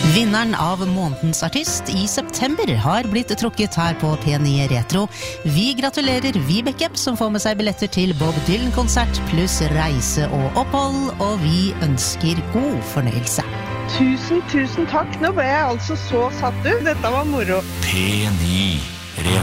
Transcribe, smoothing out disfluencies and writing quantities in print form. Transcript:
Vinneren av månedens artist I september har blitt trukket her på P9 Retro. Vi gratulerer Vibeke, som får med seg billetter til Bob Dylan-konsert pluss reise og opphold, og vi ønsker god fornøyelse. Tusen takk, nå ble jeg altså så satt ut. Dette var moro. P9